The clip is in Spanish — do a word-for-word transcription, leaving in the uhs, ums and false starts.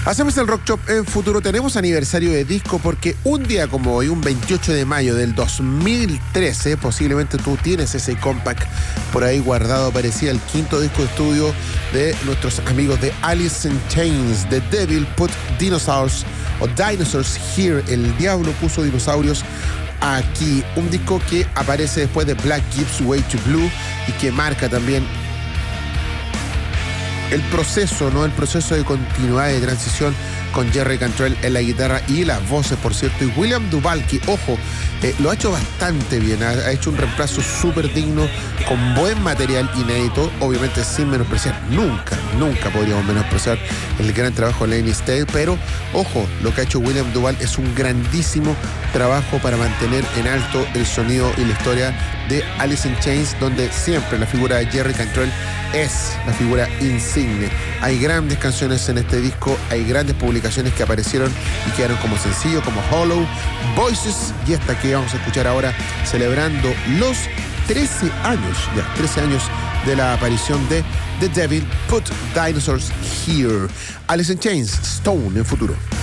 Hacemos el Rock Shop en Futuro. Tenemos aniversario de disco porque un día como hoy, un veintiocho de mayo del dos mil trece, posiblemente tú tienes ese compact por ahí guardado, parecía el quinto disco de estudio de nuestros amigos de Alice in Chains, The Devil Put Dinosaurs o Dinosaurs Here. El diablo puso dinosaurios aquí. Un disco que aparece después de Black Gives Way to Blue y que marca también el proceso, ¿no? El proceso de continuidad, de transición con Jerry Cantrell en la guitarra y las voces, por cierto. Y William Duvall, que, ojo, eh, lo ha hecho bastante bien. Ha, ha hecho un reemplazo súper digno, con buen material inédito, obviamente sin menospreciar. Nunca, nunca podríamos menospreciar el gran trabajo de Lenny Stale, pero, ojo, lo que ha hecho William Duvall es un grandísimo trabajo para mantener en alto el sonido y la historia de Alice in Chains, donde siempre la figura de Jerry Cantrell es la figura insigne. Hay grandes canciones en este disco, hay grandes publicaciones que aparecieron y quedaron como sencillo, como Hollow, Voices, y esta que vamos a escuchar ahora, celebrando los trece años, ya, trece años de la aparición de The Devil Put Dinosaurs Here. Alice in Chains, Stone en Futuro.